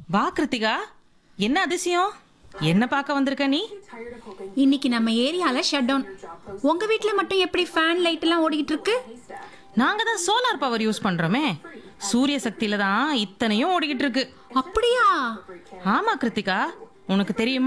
வா கிருத்திகா, என்ன அதிசயம்? என்ன பார்க்க வந்திருக்க நீ? இன்னைக்கு நம்ம ஏரியால ஷட் டவுன். உங்க வீட்ல மட்டும் எப்படி ஃபேன் லைட் எல்லாம் ஓடிக்கிட்டு இருக்கு? நாங்க தான் சோலார் பவர் யூஸ் பண்றோமே. சூரிய சக்தியில தான் இத்தனையும் ஓடிக்கிட்டு இருக்கு. அப்படியா? ஆமா கிருத்திகா, உனக்கு தெரியுமா?